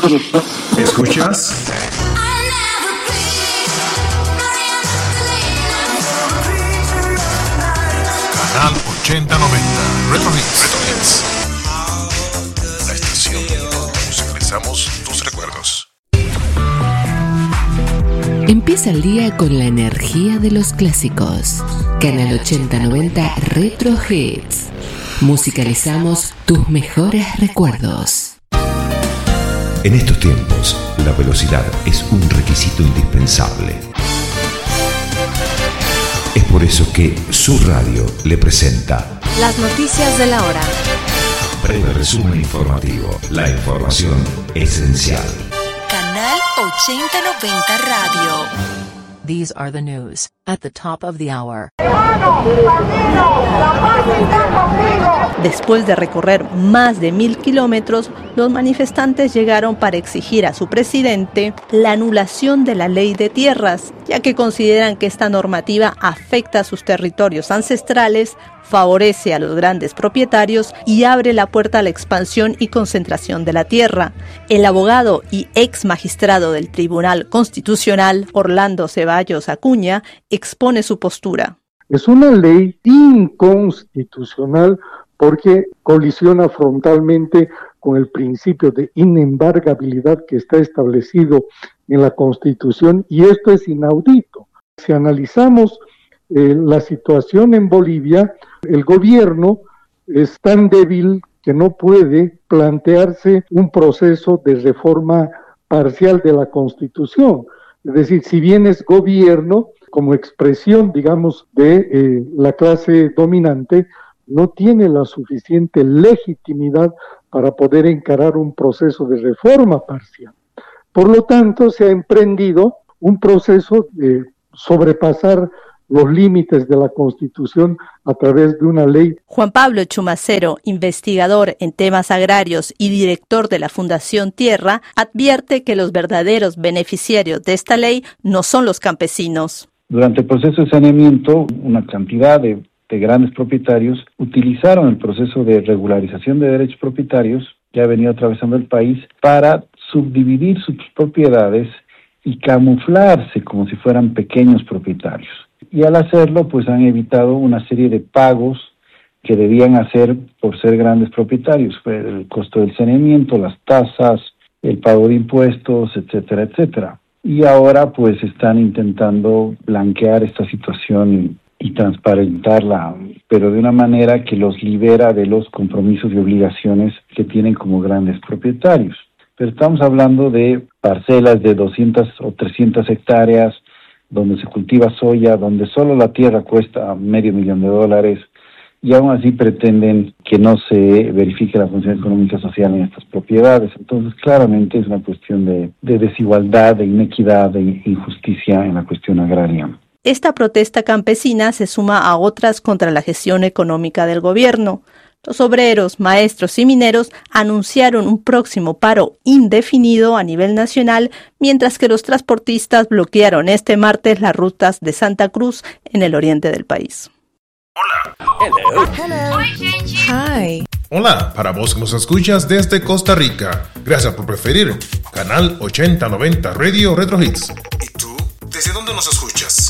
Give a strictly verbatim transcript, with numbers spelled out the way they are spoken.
¿Escuchas? Canal ochenta noventa Retro Hits. Retro Hits. La estación donde musicalizamos tus recuerdos. Empieza el día con la energía de los clásicos. Canal ochenta noventa Retro Hits. Musicalizamos tus mejores recuerdos. En estos tiempos, la velocidad es un requisito indispensable. Es por eso que Su Radio le presenta las noticias de la hora. Breve resumen informativo, la información esencial. Canal ochenta noventa Radio. These are the news at the top of the hour. Después de recorrer más de mil kilómetros, los manifestantes llegaron para exigir a su presidente la anulación de la ley de tierras, ya que consideran que esta normativa afecta a sus territorios ancestrales, favorece a los grandes propietarios y abre la puerta a la expansión y concentración de la tierra. El abogado y ex magistrado del Tribunal Constitucional, Orlando Ceballos Acuña, expone su postura. Es una ley inconstitucional porque colisiona frontalmente con el principio de inembargabilidad que está establecido en la Constitución, y esto es inaudito. Si analizamos eh, la situación en Bolivia, el gobierno es tan débil que no puede plantearse un proceso de reforma parcial de la Constitución. Es decir, si bien es gobierno, como expresión, digamos, de eh, la clase dominante, no tiene la suficiente legitimidad para poder encarar un proceso de reforma parcial. Por lo tanto, se ha emprendido un proceso de sobrepasar los límites de la Constitución a través de una ley. Juan Pablo Chumacero, investigador en temas agrarios y director de la Fundación Tierra, advierte que los verdaderos beneficiarios de esta ley no son los campesinos. Durante el proceso de saneamiento, una cantidad de, de grandes propietarios utilizaron el proceso de regularización de derechos propietarios que ha venido atravesando el país para subdividir sus propiedades y camuflarse como si fueran pequeños propietarios. Y al hacerlo, pues han evitado una serie de pagos que debían hacer por ser grandes propietarios, el costo del saneamiento, las tasas, el pago de impuestos, etcétera, etcétera. Y ahora pues están intentando blanquear esta situación y, y transparentarla, pero de una manera que los libera de los compromisos y obligaciones que tienen como grandes propietarios. Pero estamos hablando de parcelas de doscientas o trescientas hectáreas, donde se cultiva soya, donde solo la tierra cuesta medio millón de dólares, y aún así pretenden que no se verifique la función económica social en estas propiedades. Entonces, claramente es una cuestión de, de desigualdad, de inequidad, de injusticia en la cuestión agraria. Esta protesta campesina se suma a otras contra la gestión económica del gobierno. Los obreros, maestros y mineros anunciaron un próximo paro indefinido a nivel nacional, mientras que los transportistas bloquearon este martes las rutas de Santa Cruz en el oriente del país. Hola. Hello. Hello. Hi. Hola, para vos que nos escuchas desde Costa Rica. Gracias por preferir Canal ochenta noventa Radio Retro Hits. ¿Y tú? ¿Desde dónde nos escuchas?